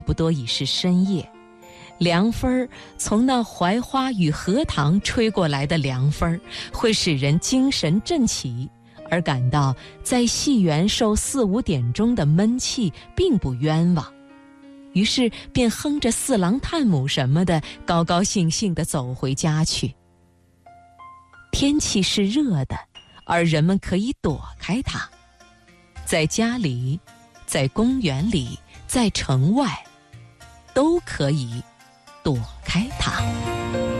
不多已是深夜，凉风儿从那槐花与荷塘吹过来的凉风儿，会使人精神振起，而感到在戏园受4-5点钟的闷气并不冤枉，于是便哼着四郎探母什么的，高高兴兴地走回家去。天气是热的，而人们可以躲开它，在家里，在公园里，在城外，都可以躲开它。